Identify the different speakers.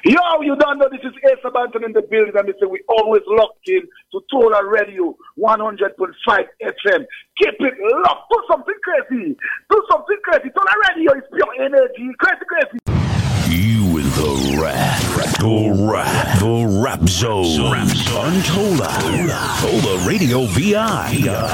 Speaker 1: Yo, you don't know this is Asa Banton in the building, and they say we always locked in to Tola Radio 100.5 FM. Keep it locked. Do something crazy. Do something crazy. Tola Radio is pure energy. Crazy, crazy.
Speaker 2: You in the rap zone. On Tola Radio VI.